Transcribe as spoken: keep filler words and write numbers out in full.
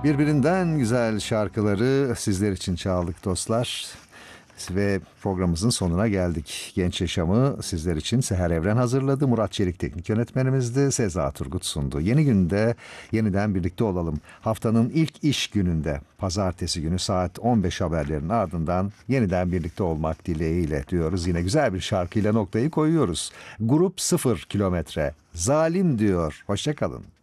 Birbirinden güzel şarkıları sizler için çaldık dostlar. Ve programımızın sonuna geldik. Genç Yaşamı sizler için Seher Evren hazırladı. Murat Çelik teknik yönetmenimizdi. Seza Turgut sundu. Yeni günde yeniden birlikte olalım. Haftanın ilk iş gününde pazartesi günü saat on beş haberlerin ardından yeniden birlikte olmak dileğiyle diyoruz. Yine güzel bir şarkıyla noktayı koyuyoruz. Grup sıfır kilometre. Zalim diyor. Hoşça kalın.